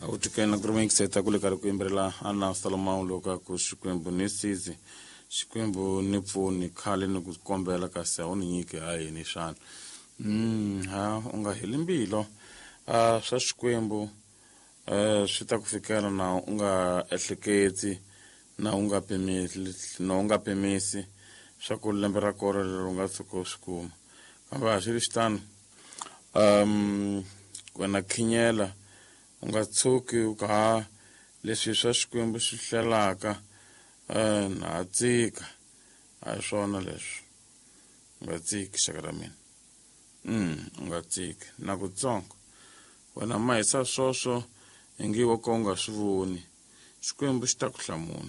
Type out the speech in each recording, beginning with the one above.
utikena kurumeng seta kule kari kuimbirela ana Salomão loka ku Xikwembu ni sizi Xikwembu ni pfuni khale ni ku kombela kasi a wu ni nyike a yini xana ha u nga heli mbilo swa Xikwembu swi ta ku fikela na u nga ehleketi na u nga pimisi swa ku lembe ra kora leri u nga tshuka u swi kuma kambe a swi ri xitano wena khinyela u nga tshuki u ka leswi swa Xikwembu swi hlelaka na tsika a hi swona leswi u nga tsiki xaka ra mina u nga tsiki na ku tsongo wena ma hisa swoswo hi nge wo ka u nga swi voni Xikwembu xi ta ku hlamuna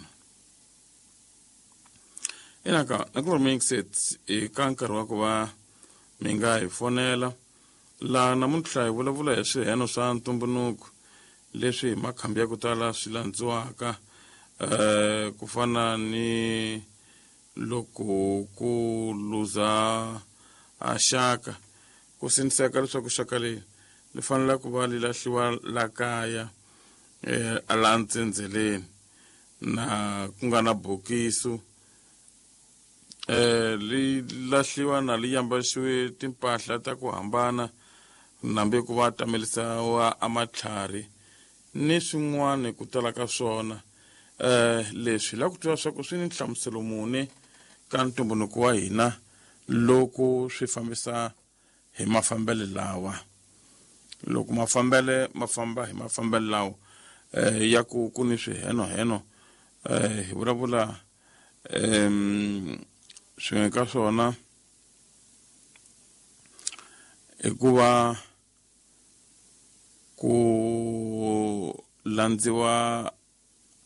inaka na ku ri ka nkarhi wa ku va mi nga hi fonela laha namuntlha hi vulavula hi swiheno swa ntumbuluko leswi hi makhambi ya ku tala swi landziwaka ku fana ni loko ku luza xaka ku siniseka leswaku xaka leyi li fanele ku va li lahliwa la kaya a la ntsendzeleni na ku nga na bokisu li lahliwa na li yambaxiwe timpahla ta ku hambana nambe ku va tamelisiwa amatlhari ni swin'wana ku tala ka swona leswi la ku twa swa ku swi ni nhlamuselo mune ka ntumbuluko wa hina loko swi fambisa hi mafambele lawa loko ma famba hi mafambele lawa ya ku ni swihenoheno hi vulavula swin'we ka swona hikuva ku landziwa